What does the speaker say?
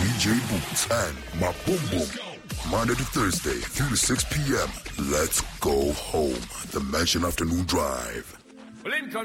DJ Boots and my Boom Boom. Monday to Thursday, 3 to 6 p.m. Let's go home. The Mansion Afternoon Drive.